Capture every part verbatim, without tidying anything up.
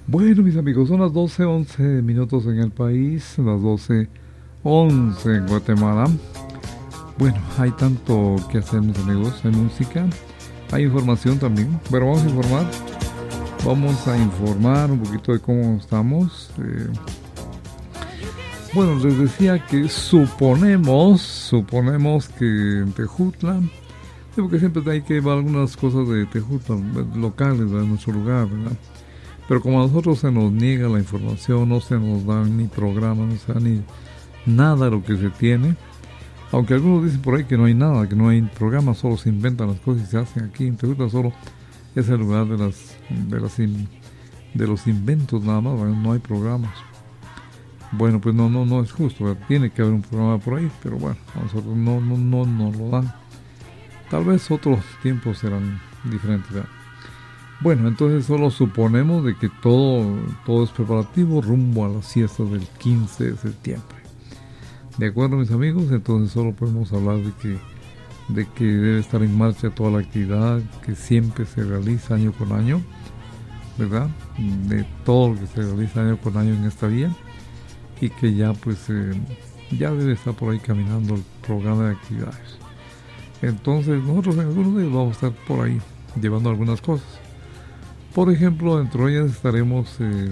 Bueno, mis amigos, son las doce once minutos en el país, las doce once en Guatemala. Bueno, hay tanto que hacer, mis amigos. Hay música, hay información también, pero vamos a informar. Vamos a informar un poquito de cómo estamos. Eh, bueno, les decía que suponemos, suponemos que en Tejutla, porque siempre hay que ver algunas cosas de Tejutla, locales de nuestro lugar, ¿verdad? Pero como a nosotros se nos niega la información, no se nos dan ni programas, no se da ni nada de lo que se tiene. Aunque algunos dicen por ahí que no hay nada, que no hay programas, solo se inventan las cosas y se hacen aquí. En Tejutla solo es el lugar de las de las in, de los inventos nada más, ¿verdad? No hay programas. Bueno, pues no no no es justo, ¿verdad? Tiene que haber un programa por ahí, pero bueno, a nosotros no no no nos lo dan. Tal vez otros tiempos serán diferentes, ¿verdad? Bueno, entonces solo suponemos de que todo, todo es preparativo rumbo a las fiestas del quince de septiembre. ¿De acuerdo, mis amigos? Entonces solo podemos hablar de que, de que debe estar en marcha toda la actividad que siempre se realiza año con año, ¿verdad? De todo lo que se realiza año con año en esta vía, y que ya pues eh, ya debe estar por ahí caminando el programa de actividades. Entonces nosotros en algunos días vamos a estar por ahí llevando algunas cosas. Por ejemplo, dentro de ellas estaremos eh,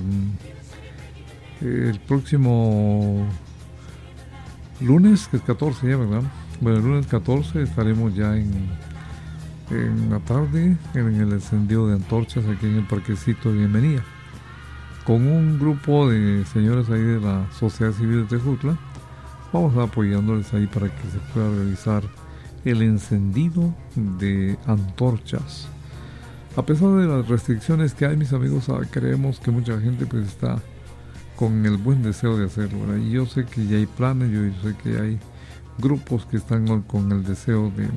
el próximo lunes, que es catorce ya, ¿verdad? Bueno, el lunes catorce estaremos ya en, en la tarde en el encendido de antorchas aquí en el parquecito de Bienvenida, con un grupo de señores ahí de la Sociedad Civil de Tejutla. Vamos a apoyándoles ahí para que se pueda realizar el encendido de antorchas. A pesar de las restricciones que hay, mis amigos, creemos que mucha gente pues está con el buen deseo de hacerlo, ¿verdad? Y yo sé que ya hay planes, yo sé que hay grupos que están con el deseo de,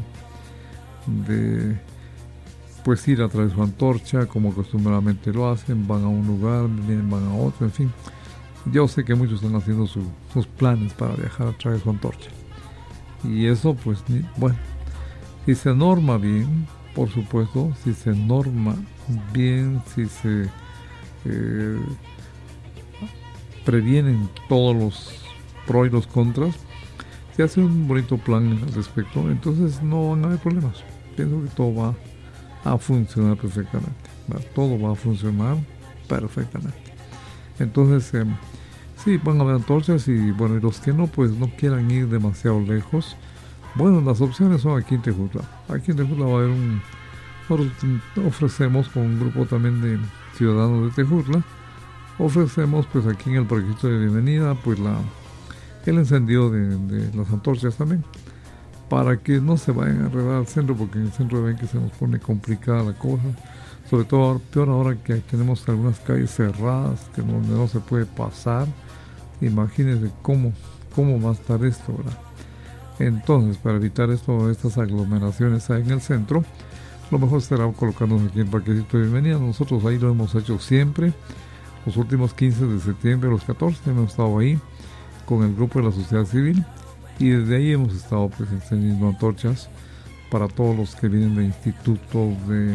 de pues ir a traer su antorcha, como acostumbradamente lo hacen, van a un lugar, vienen, van a otro, en fin. Yo sé que muchos están haciendo su, sus planes para viajar a traer su antorcha. Y eso, pues, bueno, si se norma bien, por supuesto, si se norma bien, si se eh, previenen todos los pros y los contras, se hace un bonito plan al respecto, entonces no van a haber problemas. Pienso que todo va a funcionar perfectamente, ¿verdad? Todo va a funcionar perfectamente. Entonces, eh, sí, van a haber antorchas y bueno, y los que no, pues no quieran ir demasiado lejos. Bueno, las opciones son aquí en Tejutla. Aquí en Tejutla va a haber un... Nosotros ofrecemos con un grupo también de ciudadanos de Tejutla, ofrecemos pues aquí en el parquecito de Bienvenida pues la, el encendido de, de las antorchas también, para que no se vayan a enredar al centro, porque en el centro ven que se nos pone complicada la cosa, sobre todo peor ahora que tenemos algunas calles cerradas, que donde no se puede pasar. Imagínense cómo, cómo va a estar esto, ¿verdad? Entonces, para evitar esto, estas aglomeraciones ahí en el centro, lo mejor será colocarnos aquí en el parquecito de Bienvenida. Nosotros ahí lo hemos hecho siempre, los últimos quince de septiembre, los catorce, hemos estado ahí con el grupo de la sociedad civil, y desde ahí hemos estado pues encendiendo antorchas para todos los que vienen de institutos, de,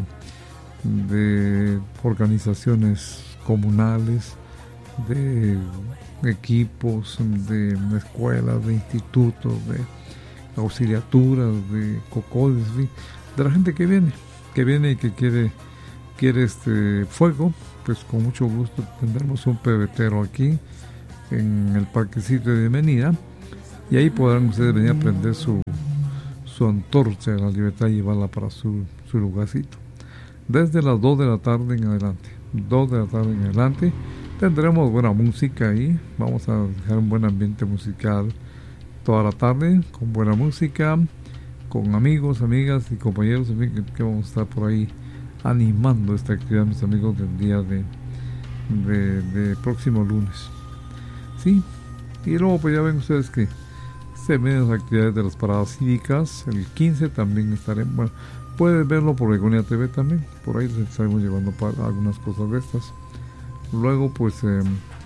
de organizaciones comunales, de equipos, de escuelas, de institutos, de auxiliaturas, de cocodes, de la gente que viene, que viene y que quiere, quiere este fuego. Pues con mucho gusto tendremos un pebetero aquí en el parquecito de Bienvenida, y ahí podrán ustedes venir a prender su, su antorcha de la libertad y llevarla para su, su lugarcito. Desde las dos de la tarde en adelante, dos de la tarde en adelante, tendremos buena música ahí. Vamos a dejar un buen ambiente musical toda la tarde, con buena música, con amigos, amigas y compañeros, en fin, que, que vamos a estar por ahí animando esta actividad, mis amigos, del día de, de, de próximo lunes. Sí, y luego pues ya ven ustedes que se ven las actividades de las paradas cívicas. El quince también estaremos, bueno, pueden verlo por Begonia T V también, por ahí les estaremos llevando para algunas cosas de estas. Luego pues eh,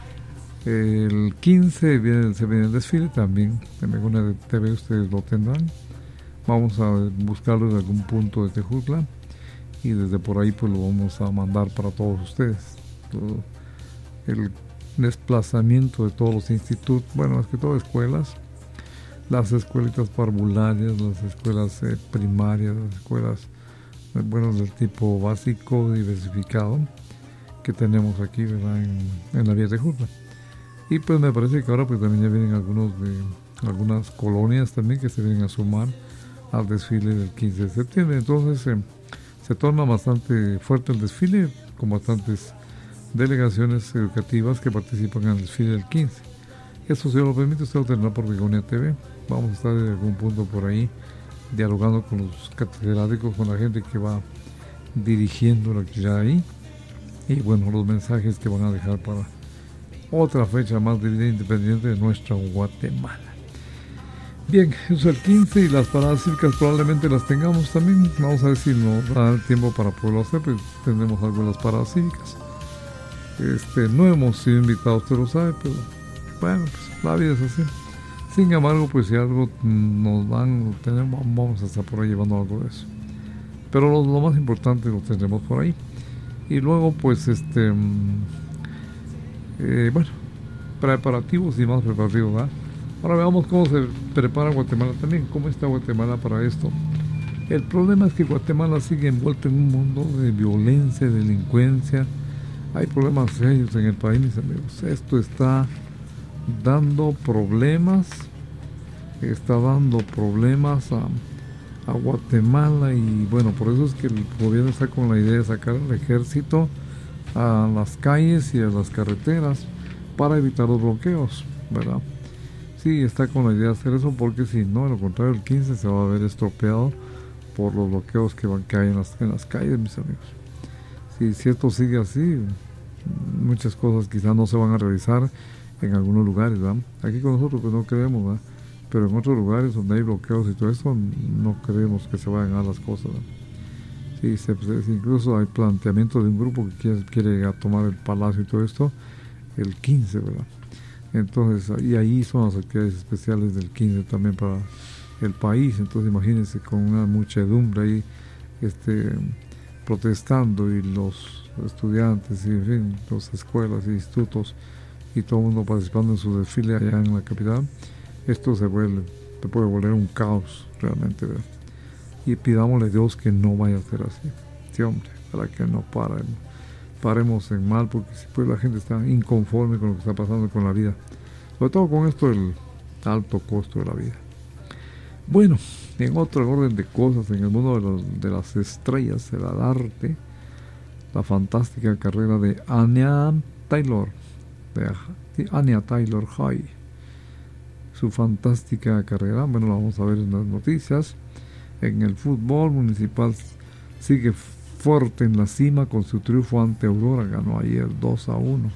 el quince viene, se viene el desfile también en Begonia T V, ustedes lo tendrán. Vamos a buscarlo en algún punto de Tejutla y desde por ahí pues lo vamos a mandar para todos ustedes. Todo, el desplazamiento de todos los institutos, bueno, más que todo escuelas, las escuelitas parvularias, las escuelas eh, primarias, las escuelas eh, bueno, del tipo básico diversificado que tenemos aquí, ¿verdad? En, en la Vía de Jurla. Y pues me parece que ahora pues también ya vienen algunos de algunas colonias también que se vienen a sumar al desfile del quince de septiembre. Entonces eh, se torna bastante fuerte el desfile, con bastantes delegaciones educativas que participan en el desfile del quince. Eso, si lo permite, usted lo tendrá por Begonia T V. Vamos a estar en algún punto por ahí dialogando con los catedráticos, con la gente que va dirigiendo la actividad ahí, y bueno, los mensajes que van a dejar para otra fecha más de vida independiente de nuestra Guatemala. Bien, eso es el quince, y las paradas cívicas probablemente las tengamos también. Vamos a ver si nos da el tiempo para poderlo hacer, pues tendremos algunas paradas cívicas. Este, no hemos sido invitados, usted lo sabe, pero bueno, pues la vida es así. Sin embargo, pues si algo nos dan, lo tenemos, vamos a estar por ahí llevando algo de eso. Pero lo, lo más importante lo tendremos por ahí. Y luego, pues, este, eh, bueno, preparativos y más preparativos, ¿verdad? Ahora veamos cómo se prepara Guatemala también, cómo está Guatemala para esto. El problema es que Guatemala sigue envuelto en un mundo de violencia, de delincuencia. Hay problemas serios en el país, mis amigos. Esto está dando problemas, está dando problemas a, a Guatemala, y bueno, por eso es que el gobierno está con la idea de sacar al ejército a las calles y a las carreteras para evitar los bloqueos, ¿verdad? Sí, está con la idea de hacer eso, porque si no, a lo contrario, el quince se va a ver estropeado por los bloqueos que, van, que hay en las, en las calles, mis amigos. Sí, si esto sigue así, muchas cosas quizás no se van a realizar en algunos lugares, ¿verdad? Aquí con nosotros pues no creemos, ¿verdad? Pero en otros lugares donde hay bloqueos y todo eso, no creemos que se vayan a las cosas, ¿verdad? Sí, se, se, incluso hay planteamiento de un grupo que quiere, quiere a tomar el palacio y todo esto el quince, ¿verdad? Entonces, y ahí son las actividades especiales del quince también para el país. Entonces imagínense, con una muchedumbre ahí este, protestando, y los estudiantes y en fin, las escuelas y institutos y todo el mundo participando en su desfile allá en la capital. Esto se vuelve, se puede volver un caos realmente, ¿verdad? Y pidámosle a Dios que no vaya a ser así, sí, hombre, para que no paren, paremos en mal, porque pues la gente está inconforme con lo que está pasando con la vida, sobre todo con esto del alto costo de la vida. Bueno, en otro orden de cosas, en el mundo de, los, de las estrellas del arte, la fantástica carrera de Anya Taylor, de Anya Taylor-Joy, su fantástica carrera, bueno, la vamos a ver en las noticias. En el fútbol, Municipal sigue fuerte en la cima con su triunfo ante Aurora, ganó ayer dos a uno.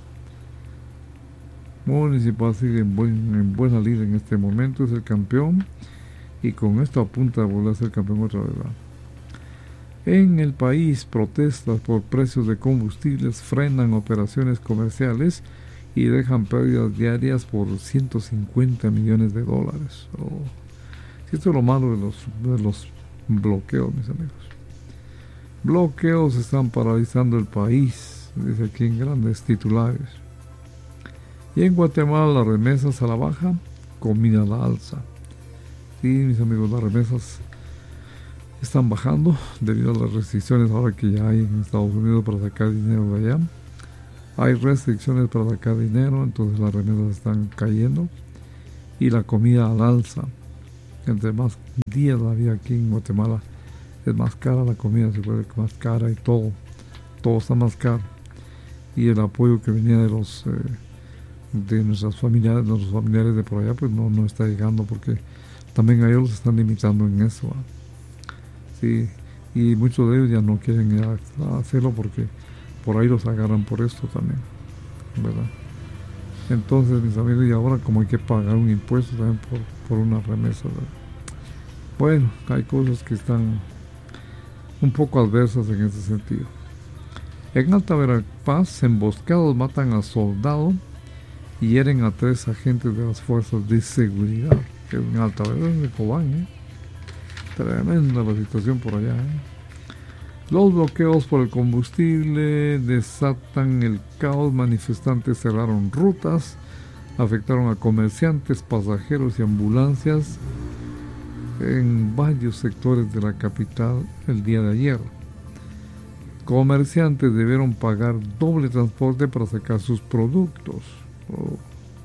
Municipal sigue en, buen, en buena línea en este momento, es el campeón, y con esto apunta a volver a ser campeón otra vez, ¿verdad? En el país, protestas por precios de combustibles frenan operaciones comerciales y dejan pérdidas diarias por ciento cincuenta millones de dólares. Oh. Esto es lo malo de los, de los bloqueos, mis amigos. Bloqueos están paralizando el país, dice aquí en grandes titulares. Y en Guatemala, las remesas a la baja, comida a la alza. Sí, mis amigos, las remesas están bajando debido a las restricciones ahora que ya hay en Estados Unidos para sacar dinero de allá. Hay restricciones para sacar dinero, entonces las remesas están cayendo. Y la comida al alza. Entre más días la vida aquí en Guatemala, es más cara la comida, se puede que más cara, y todo, todo está más caro. Y el apoyo que venía de los eh, de nuestras familiares, nuestros familiares de por allá, pues no, no está llegando, porque también a ellos los están limitando en eso, ¿eh? Sí, y muchos de ellos ya no quieren ya hacerlo porque por ahí los agarran por esto también, ¿verdad? Entonces, mis amigos, y ahora como hay que pagar un impuesto también por, por una remesa, ¿verdad? Bueno, hay cosas que están un poco adversas en ese sentido. En Alta Verapaz, emboscados matan a soldado y hieren a tres agentes de las fuerzas de seguridad. Que en Alta Verapaz de Cobán, ¿eh? Tremenda la situación por allá, ¿eh? Los bloqueos por el combustible desatan el caos. Manifestantes cerraron rutas, afectaron a comerciantes, pasajeros y ambulancias en varios sectores de la capital el día de ayer. Comerciantes debieron pagar doble transporte para sacar sus productos. Oh.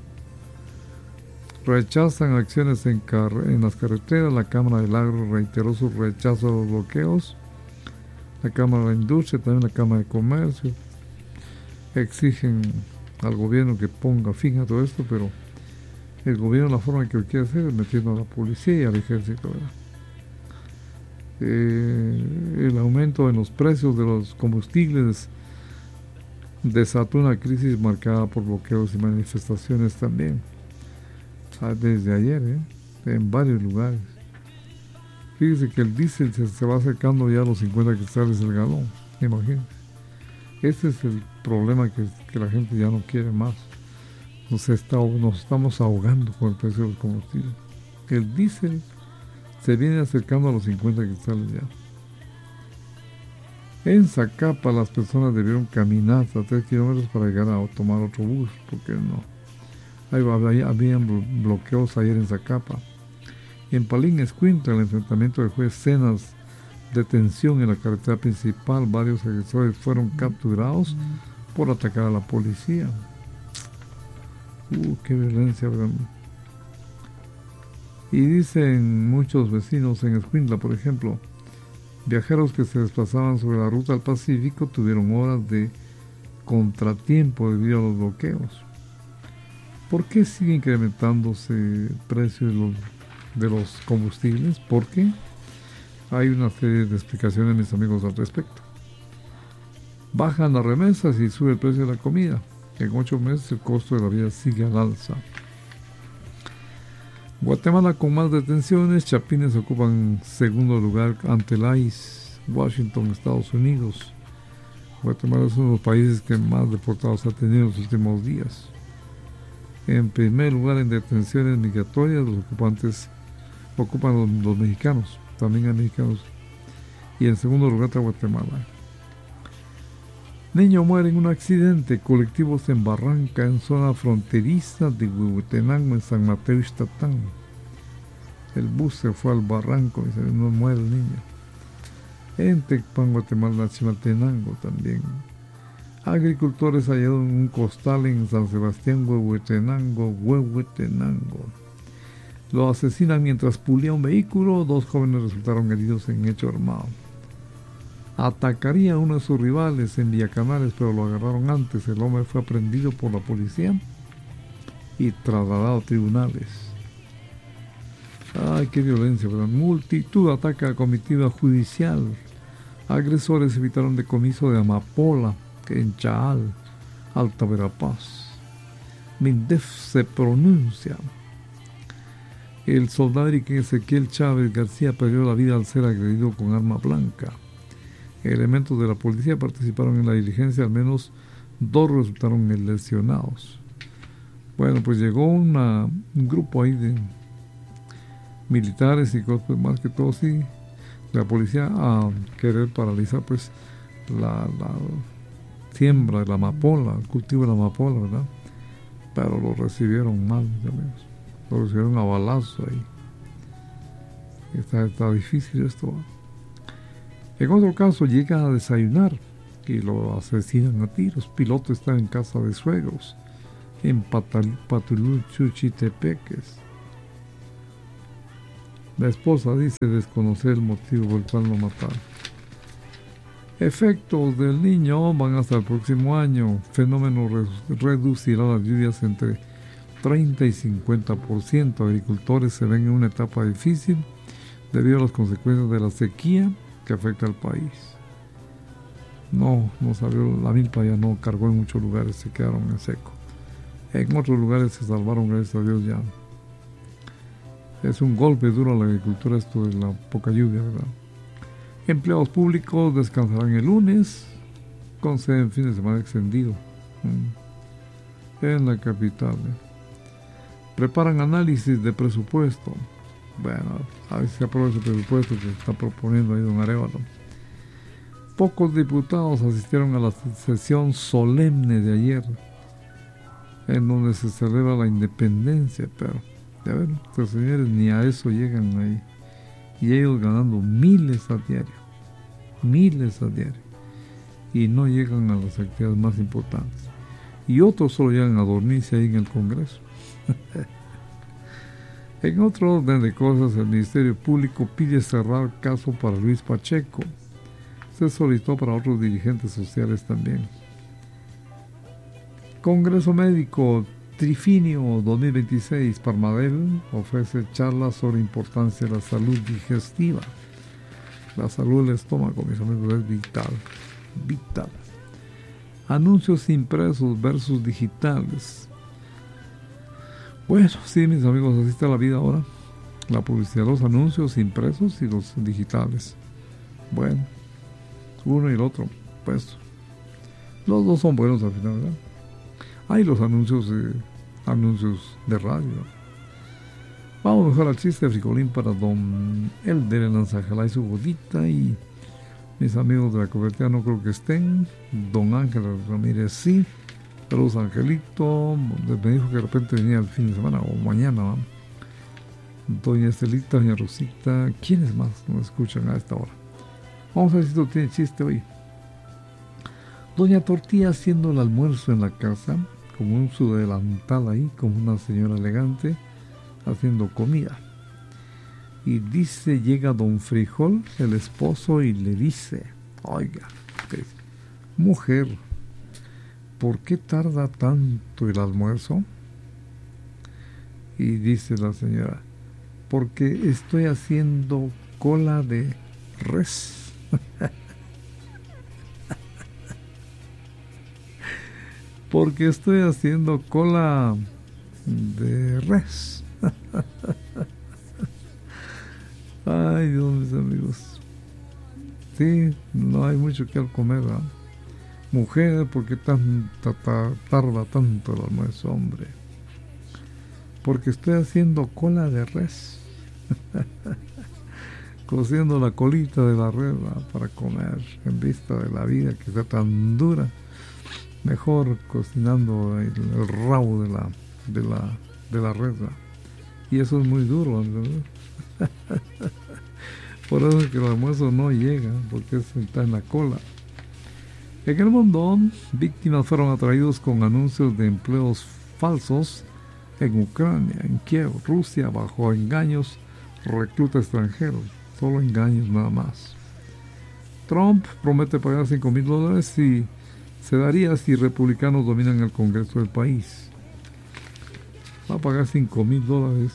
Rechazan acciones en, en las carreteras. La Cámara del Agro reiteró su rechazo a los bloqueos. La Cámara de la Industria, también la Cámara de Comercio, exigen al gobierno que ponga fin a todo esto, pero el gobierno, la forma que lo quiere hacer es metiendo a la policía y al ejército, ¿verdad? Eh, el aumento en los precios de los combustibles desató una crisis marcada por bloqueos y manifestaciones también, desde ayer, ¿eh? En varios lugares. Fíjese que el diésel se, se va acercando ya a los cincuenta quetzales el galón, imagínense. Este es el problema, que, que la gente ya no quiere más. Nos, está, nos estamos ahogando con el precio de los combustibles. El diésel se viene acercando a los cincuenta quetzales ya. En Zacapa las personas debieron caminar hasta tres kilómetros para llegar a tomar otro bus, porque no. Ahí habían bloqueos ayer en Zacapa. En Palín, Escuintla, el enfrentamiento del juez Cenas, detención en la carretera principal. Varios agresores fueron capturados por atacar a la policía. Uh, qué violencia, ¿verdad? Y dicen muchos vecinos en Escuintla, por ejemplo, viajeros que se desplazaban sobre la ruta al Pacífico tuvieron horas de contratiempo debido a los bloqueos. ¿Por qué sigue incrementándose el precio de los, de los combustibles? ¿Por qué? Hay una serie de explicaciones, mis amigos, al respecto. Bajan las remesas y sube el precio de la comida. En ocho meses el costo de la vida sigue al alza. Guatemala con más detenciones. Chapines ocupan segundo lugar ante el I C E. Washington, Estados Unidos. Guatemala es uno de los países que más deportados ha tenido en los últimos días. En primer lugar en detenciones migratorias, los ocupantes ocupan los, los mexicanos, también hay mexicanos. Y en segundo lugar está Guatemala. Niño muere en un accidente. Colectivos en Barranca, en zona fronteriza de Huehuetenango, en San Mateo Ixtatán. El bus se fue al barranco y se no muere el niño. En Tecpan, Guatemala, Chimaltenango también. Agricultores hallaron un costal en San Sebastián, Huehuetenango, Huehuetenango. Lo asesinan mientras pulía un vehículo. Dos jóvenes resultaron heridos en hecho armado. Atacaría a uno de sus rivales en Villacanales, pero lo agarraron antes. El hombre fue aprehendido por la policía y trasladado a tribunales. Ay, qué violencia, ¿verdad? Multitud ataca a comitiva judicial. Agresores evitaron decomiso de amapola en Chaal, Alta Verapaz. Mindef se pronuncia. El soldado Ezequiel Chávez García perdió la vida al ser agredido con arma blanca. Elementos de la policía participaron en la diligencia, al menos dos resultaron lesionados. Bueno, pues llegó una, un grupo ahí de militares y cosas, más que todo, sí, la policía a querer paralizar pues la, la siembra de la amapola, el cultivo de la amapola, ¿verdad? Pero lo recibieron mal, amigos. Lo recibieron a balazo ahí. Está, está difícil esto. En otro caso, llega a desayunar y lo asesinan a tiros. Piloto está en casa de suegros en Patulú, Chuchitepeques. La esposa dice desconocer el motivo por el cual lo mataron. Efectos del niño van hasta el próximo año. Fenómeno reducirá las lluvias entre treinta y cincuenta por ciento. Agricultores se ven en una etapa difícil debido a las consecuencias de la sequía que afecta al país. No, no salió, la milpa ya no cargó en muchos lugares, se quedaron en seco. En otros lugares se salvaron, gracias a Dios ya. Es un golpe duro a la agricultura esto de la poca lluvia, ¿verdad? Empleados públicos descansarán el lunes, conceden fin de semana extendido en la capital. ¿eh? Preparan análisis de presupuesto. Bueno, a ver si se aprueba ese presupuesto que está proponiendo ahí don Arévalo. Pocos diputados asistieron a la sesión solemne de ayer, en donde se celebra la independencia, pero, ya ven, estos señores ni a eso llegan ahí. Y ellos ganando miles a diario, miles a diario, y no llegan a las actividades más importantes. Y otros solo llegan a dormirse ahí en el Congreso. En otro orden de cosas, el Ministerio Público pide cerrar caso para Luis Pacheco. Se solicitó para otros dirigentes sociales también. Congreso Médico Trifinio dos mil veintiséis, Parmadel ofrece charlas sobre importancia de la salud digestiva. La salud del estómago, mis amigos, es vital, vital. Anuncios impresos versus digitales. Bueno, sí, mis amigos, así está la vida ahora. La publicidad, los anuncios impresos y los digitales. Bueno, uno y el otro, pues, los dos son buenos al final, ¿verdad? Hay los anuncios de, anuncios de radio. Vamos mejor al chiste de fricolín para don Elder en Lanzajalá y su bodita. Y mis amigos de la cobertura no creo que estén. Don Ángel Ramírez sí. Saludos, Angelito. Me dijo que de repente venía el fin de semana o mañana, ¿no? Doña Estelita, doña Rosita. ¿Quiénes más nos escuchan a esta hora? Vamos a ver si esto tiene chiste hoy. Doña Tortilla haciendo el almuerzo en la casa, con un su delantal ahí, como una señora elegante, haciendo comida. Y dice, llega don Frijol, el esposo, y le dice, oiga, mujer, ¿por qué tarda tanto el almuerzo? Y dice la señora, porque estoy haciendo cola de res. Porque estoy haciendo cola de res. Ay, Dios, mis amigos. Sí, no hay mucho que comer, ¿verdad? Mujer, ¿por qué tan, ta, ta, tarda tanto el almuerzo, hombre? Porque estoy haciendo cola de res. Cociendo la colita de la res, ¿verdad? Para comer, en vista de la vida que está tan dura. Mejor cocinando el, el rabo de la de la de la res, ¿verdad? Y eso es muy duro, ¿verdad? Por eso es que el almuerzo no llega, porque está en la cola. En el mundo, víctimas fueron atraídos con anuncios de empleos falsos en Ucrania, en Kiev, Rusia, bajo engaños, recluta extranjeros, solo engaños nada más. Trump promete pagar cinco mil dólares y se daría si republicanos dominan el Congreso del país. Va a pagar cinco mil dólares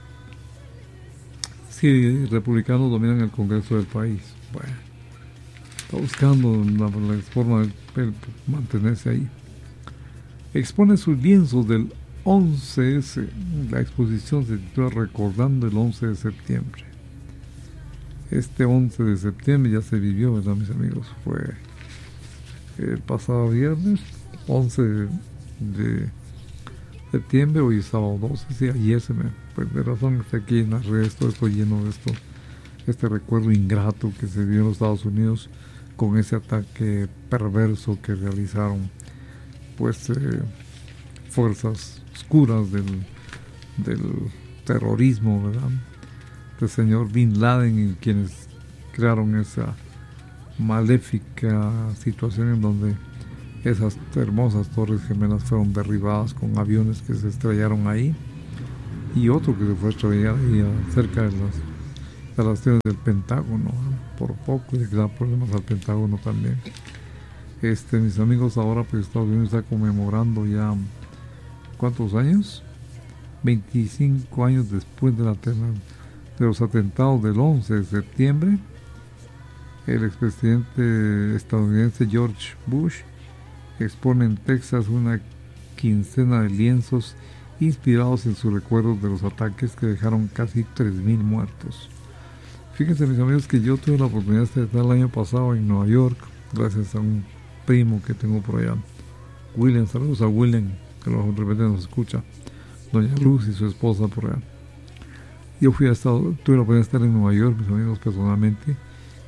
si republicanos dominan el Congreso del país. Bueno, está buscando la, la forma de, de mantenerse ahí. Expone sus lienzos del once ese. La exposición se titula Recordando el once de septiembre. Este once de septiembre ya se vivió, ¿verdad, mis amigos? Fue el pasado viernes, once de septiembre, hoy es sábado doce, sí, ayer se me, pues de razón estoy aquí en las redes, todo esto lleno de esto, este recuerdo ingrato que se dio en los Estados Unidos con ese ataque perverso que realizaron, pues, eh, fuerzas oscuras del, del terrorismo, ¿verdad? Del señor Bin Laden y quienes crearon esa maléfica situación en donde esas hermosas torres gemelas fueron derribadas con aviones que se estrellaron ahí y otro que se fue a estrellar ahí cerca de las instalaciones del Pentágono, ¿eh? Por poco y le da problemas al Pentágono también. Este, mis amigos, ahora pues Estados Unidos está conmemorando ya ¿cuántos años? veinticinco años después de, la, de los atentados del once de septiembre. El expresidente estadounidense George Bush expone en Texas una quincena de lienzos inspirados en sus recuerdos de los ataques que dejaron casi tres mil muertos. Fíjense, mis amigos, que yo tuve la oportunidad de estar el año pasado en Nueva York, gracias a un primo que tengo por allá, William. Saludos a William, que de repente nos escucha, doña Luz y su esposa por allá. Yo fui a Estado, tuve la oportunidad de estar en Nueva York, mis amigos, personalmente,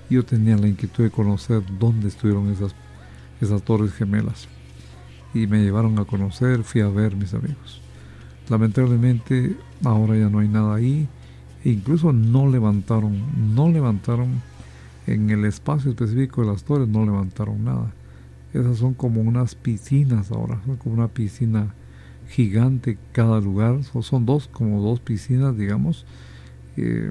Yo tenía la inquietud de conocer dónde estuvieron esas, esas torres gemelas. Y me llevaron a conocer, fui a ver, mis amigos. Lamentablemente ahora ya no hay nada ahí. E incluso no levantaron, no levantaron en el espacio específico de las torres, no levantaron nada. Esas son como unas piscinas ahora, son como una piscina gigante cada lugar, son dos, como dos piscinas, digamos. Eh,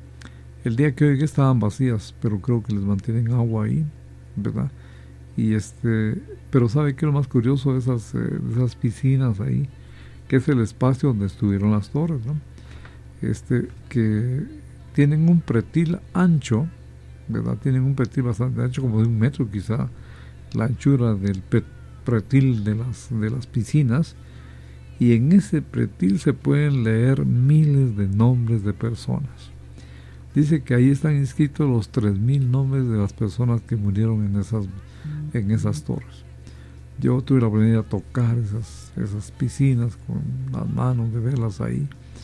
el día que hoy estaban vacías, pero creo que les mantienen agua ahí, ¿verdad? Y este, pero ¿sabe qué es lo más curioso de esas, eh, de esas piscinas ahí? Que es el espacio donde estuvieron las torres, ¿no? Este, que tienen un pretil ancho, ¿verdad? Tienen un pretil bastante ancho, como de un metro quizá, la anchura del pretil de las, de las piscinas, y en ese pretil se pueden leer miles de nombres de personas. Dice que ahí están inscritos los tres mil nombres de las personas que murieron en esas, en esas torres. Yo tuve la oportunidad de tocar esas, esas piscinas con las manos, de verlas ahí,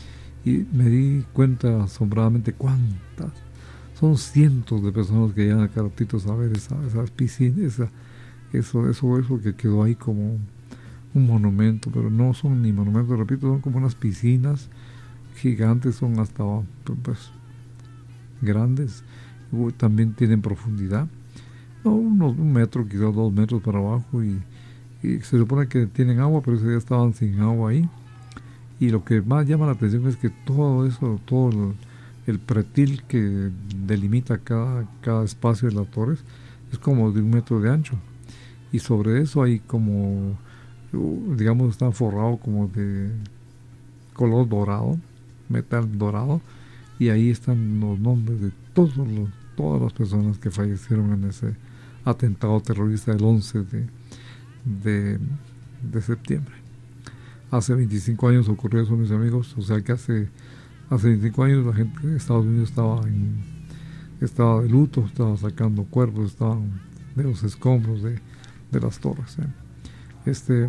y me di cuenta asombradamente cuántas. Son cientos de personas que llegan a Caratitos a ver esa, esas piscinas, esa, eso, eso, eso que quedó ahí como un monumento, pero no son ni monumentos, repito, son como unas piscinas gigantes, son hasta pues grandes, también tienen profundidad, no, unos un metro, quizás dos metros para abajo, y, y se supone que tienen agua, pero ese día estaban sin agua ahí. Y lo que más llama la atención es que todo eso, todo el, el pretil que delimita cada, cada espacio de las torres es como de un metro de ancho, y sobre eso hay como, digamos, está forrado como de color dorado, metal dorado, y ahí están los nombres de todos los, todas las personas que fallecieron en ese atentado terrorista del once de, de, de septiembre. Hace veinticinco años ocurrió eso, mis amigos, o sea que hace, hace veinticinco años la gente de Estados Unidos estaba, en, estaba de luto, estaba sacando cuerpos, estaban de los escombros de, de las torres. ¿eh? Este,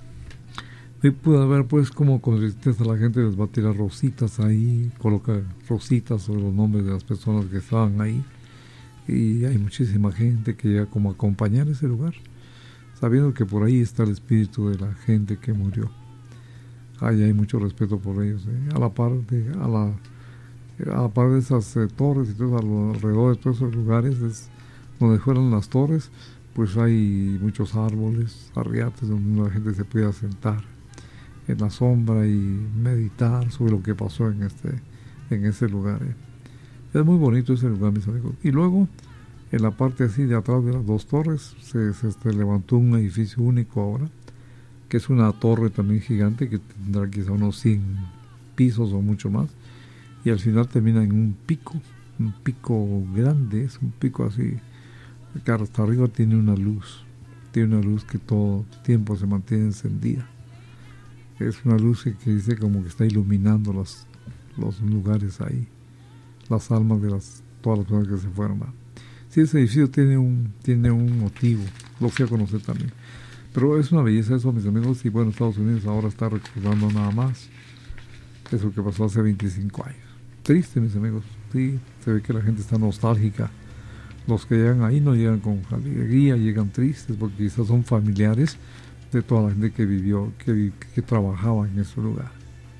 y pude ver pues cómo con tristeza la gente les va a tirar rositas ahí, coloca rositas sobre los nombres de las personas que estaban ahí, y hay muchísima gente que llega como a acompañar ese lugar, sabiendo que por ahí está el espíritu de la gente que murió. Ahí hay mucho respeto por ellos, ¿eh? a la par de a la, a la par de esas eh, torres y todo, alrededor de todos esos lugares es, donde fueron las torres, pues hay muchos árboles, arriates donde la gente se puede sentar en la sombra y meditar sobre lo que pasó en este en ese lugar. ¿eh? Es muy bonito ese lugar, mis amigos. Y luego, en la parte así de atrás de las dos torres, se, se, se levantó un edificio único ahora, que es una torre también gigante, que tendrá quizá unos cien pisos o mucho más, y al final termina en un pico, un pico grande, es un pico así, que hasta arriba tiene una luz, tiene una luz que todo el tiempo se mantiene encendida. Es una luz que, que dice como que está iluminando los, los lugares ahí, las almas de las, todas las personas que se fueron. ¿verdad? Sí, ese edificio tiene un, tiene un motivo, lo fui a conocer también. Pero es una belleza eso, mis amigos, y bueno, Estados Unidos ahora está recordando nada más eso que pasó hace veinticinco años. Triste, mis amigos, sí, se ve que la gente está nostálgica. Los que llegan ahí no llegan con alegría, llegan tristes, porque quizás son familiares de toda la gente que vivió, que, que trabajaba en ese lugar.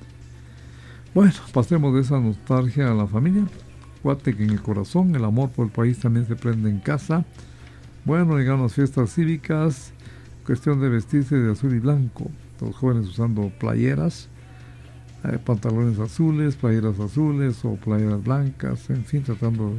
Bueno, pasemos de esa nostalgia a la familia. Guate que en el corazón, el amor por el país también se prende en casa. Bueno, llegan las fiestas cívicas, cuestión de vestirse de azul y blanco, los jóvenes usando playeras, eh, pantalones azules, playeras azules o playeras blancas, en fin, tratando